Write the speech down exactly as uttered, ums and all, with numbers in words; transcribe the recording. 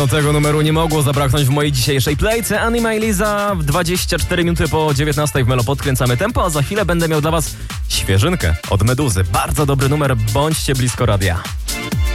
No tego numeru nie mogło zabraknąć w mojej dzisiejszej playce. Anima i Liza w dwadzieścia cztery minuty po dziewiętnastej w Melo podkręcamy tempo, a za chwilę będę miał dla was świeżynkę od Meduzy. Bardzo dobry numer, bądźcie blisko radia.